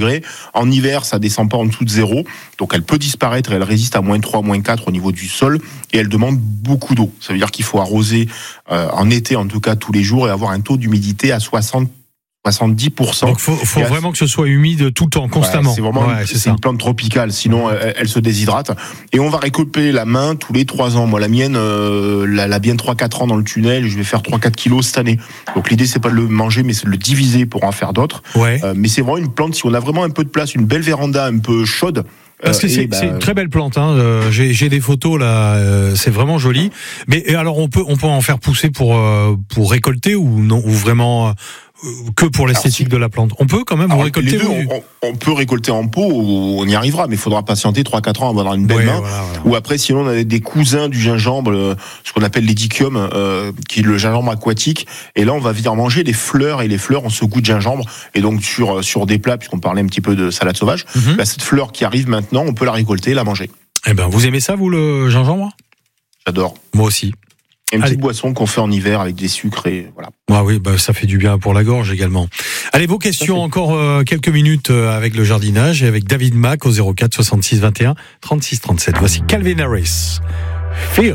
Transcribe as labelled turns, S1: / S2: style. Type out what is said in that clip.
S1: degrés. En hiver, ça descend pas en dessous de 0. Donc elle peut disparaître et elle résiste à -3, -4 au niveau du sol. Et elle demande beaucoup d'eau. Ça veut dire qu'il faut arroser en été, en tout cas, tous les jours et avoir un taux d'humidité à 70%.
S2: Donc faut vraiment que ce soit humide tout le temps, constamment.
S1: Ouais, c'est vraiment c'est une plante tropicale, sinon elle se déshydrate. Et on va récolter la main tous les 3 ans. Moi, la mienne, elle a bien 3-4 ans dans le tunnel. Je vais faire 3-4 kilos cette année. Donc l'idée, c'est pas de le manger, mais c'est de le diviser pour en faire d'autres.
S2: Ouais.
S1: Mais c'est vraiment une plante, si on a vraiment un peu de place, une belle véranda un peu chaude.
S2: Parce que c'est une très belle plante, hein. J'ai des photos là, c'est vraiment joli. Mais alors on peut en faire pousser pour récolter ou non, ou vraiment que pour l'esthétique de la plante. On peut quand même récolter.
S1: On peut récolter en pot, on y arrivera, mais il faudra patienter 3-4 ans avant d'avoir une belle main. Voilà. Ou après, sinon, on a des cousins du gingembre, ce qu'on appelle l'édicium, qui est le gingembre aquatique. Et là, on va venir manger des fleurs, et les fleurs ont ce goût de gingembre. Et donc, sur des plats, puisqu'on parlait un petit peu de salade sauvage, cette fleur qui arrive maintenant, on peut la récolter et la manger.
S2: Eh ben, vous aimez ça, vous, le gingembre ?
S1: J'adore.
S2: Moi aussi.
S1: Une petite boisson qu'on fait en hiver avec des sucres et voilà.
S2: Ah oui, ça fait du bien pour la gorge également. Allez, vos questions, encore quelques minutes avec le jardinage et avec David Mack au 04 66 21 36 37. Voici Calvin Harris.